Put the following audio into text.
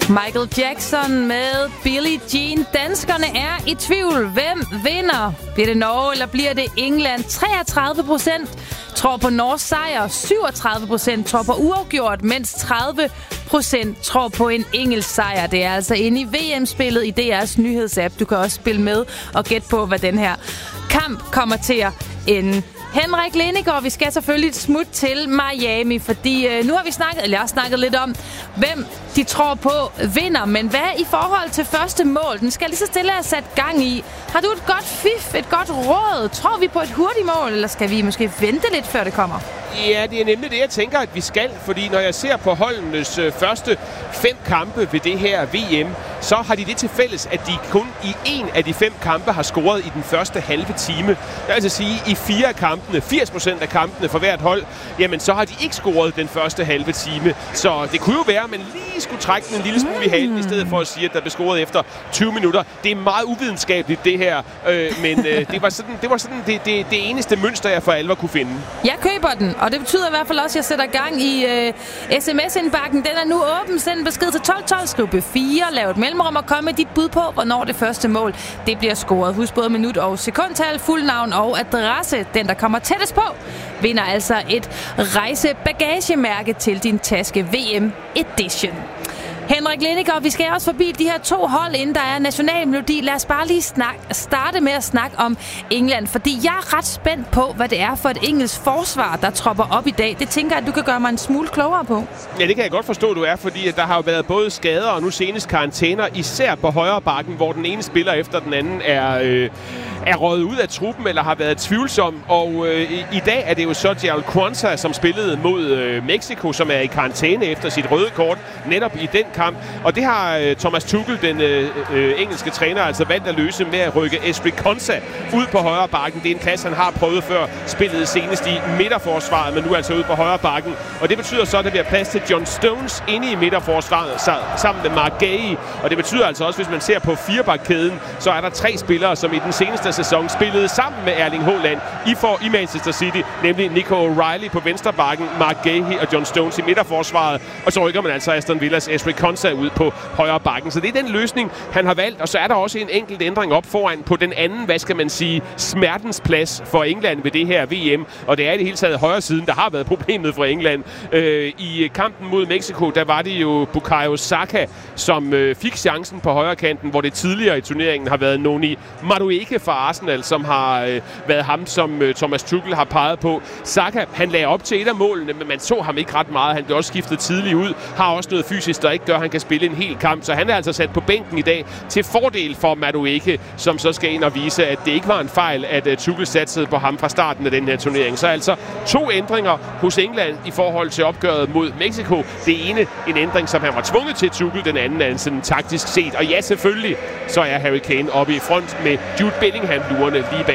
Michael Jackson med Billie Jean. Danskerne er i tvivl. Hvem vinder? Bliver det Norge, eller bliver det England? 33% tror på Norges sejr, 37% tror på uafgjort, mens 30% tror på en engelsk sejr. Det er altså inde i VM-spillet i DR's nyhedsapp. Du kan også spille med og gætte på, hvad den her kamp kommer til at ende. Henrik Lindegaard, vi skal selvfølgelig et smut til Miami, fordi nu har vi snakket lidt om, hvem de tror på vinder. Men hvad i forhold til første mål? Den skal lige så stille have sat gang i. Har du et godt fif, et godt råd? Tror vi på et hurtigt mål, eller skal vi måske vente lidt, før det kommer? Ja, det er nemlig det, jeg tænker, at vi skal. Fordi når jeg ser på holdenes første 5 kampe ved det her VM, så har de det til fælles, at de kun i 1 af de 5 kampe har scoret i den første halve time. Det vil altså sige, i 4 af kampene, 80% af kampene for hvert hold, jamen så har de ikke scoret den første halve time. Så det kunne jo være, at man lige skulle trække den en lille smule i halen, i stedet for at sige, at der blev scoret efter 20 minutter. Det er meget uvidenskabeligt, det her. Men det var sådan det eneste mønster, jeg for alvor kunne finde. Jeg køber den, og det betyder i hvert fald også, at jeg sætter gang i sms-indbakken. Den er nu åben. Send en besked til 1212, skriv B4, lav et mellemrum og kom med dit bud på, hvornår det første mål det bliver scoret. Husk både minut og sekundtal, fuld navn og adresse. Den, der kommer tættest på, vinder altså et rejsebagagemærke til din taske VM Edition. Henrik Lindegaard, vi skal også forbi de her 2 hold, inden der er nationalmelodi. Lad os bare lige starte med at snakke om England, fordi jeg er ret spændt på, hvad det er for et engelsk forsvar, der tropper op i dag. Det tænker jeg, at du kan gøre mig en smule klogere på. Ja, det kan jeg godt forstå, du er, fordi der har jo været både skader og nu senest karantæner, især på højre bakken, hvor den ene spiller efter den anden er røget ud af truppen eller har været tvivlsom. Og i dag er det jo så Gerald Quansah, som spillede mod Mexico, som er i karantæne efter sit røde kort, netop i den kamp. Og det har Thomas Tuchel, den engelske træner, altså valgt at løse med at rykke Ezri Konsa ud på højre bakken. Det er en plads, han har prøvet før, spillet senest i midterforsvaret, men nu altså ude på højre bakken. Og det betyder så, at der bliver plads til John Stones inde i midterforsvaret sammen med Mark Gay. Og det betyder altså også, hvis man ser på 4-bakkæden, så er der 3 spillere, som i den seneste sæson spillede sammen med Erling Haaland i Manchester City, nemlig Nico O'Reilly på venstre bakken, Mark Gay og John Stones i midterforsvaret. Og så rykker man altså Aston Villas Ezri Konsa ud på højre bakken. Så det er den løsning, han har valgt. Og så er der også en enkelt ændring op foran på den anden, hvad skal man sige, smertens plads for England ved det her VM. Og det er i det hele taget højre siden, der har været problemet for England. I kampen mod Mexico, der var det jo Bukayo Saka, som fik chancen på højre kanten, hvor det tidligere i turneringen har været Noni Madueke fra Arsenal, som har været ham, som Thomas Tuchel har peget på. Saka, han lagde op til et af målene, men man så ham ikke ret meget. Han blev også skiftet tidligt ud, har også noget fysisk, der ikke gør, at han kan spille en hel kamp. Så han er altså sat på bænken i dag til fordel for Madueke, som så skal ind og vise, at det ikke var en fejl, at Tuchel satsede på ham fra starten af den her turnering. Så altså 2 ændringer hos England i forhold til opgøret mod Mexico. Det ene en ændring, som han var tvunget til Tuchel, den anden er sådan taktisk set. Og ja, selvfølgelig, så er Harry Kane oppe i front med Jude Bellingham lurende lige bag.